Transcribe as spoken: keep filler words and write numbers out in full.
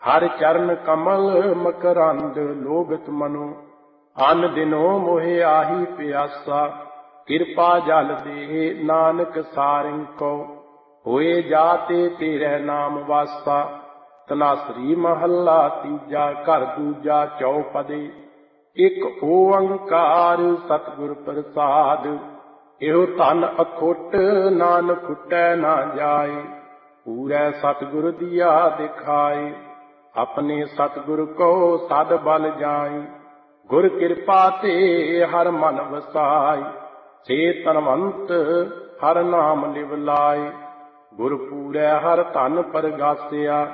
हर चरण कमल मकरंद लोभित मनो, अन दिनो मोहे आही प्यासा। कृपा जल दे नानक सारिं को, होए जाते तेरे नाम वासा। तनासरी महला तीजा घर दूजा चौपदे, एक ओंकार सतगुर प्रसाद। एहो धन अखुट नान फुटै ना जाए, पूरै सतगुर दिया दिखाए। अपने सतगुर को सद बल जाए, गुर कृपा ते हर मन वसाय। से तनवंत हर नाम लिव लाए, गुर पूरै हर धन परगासिया।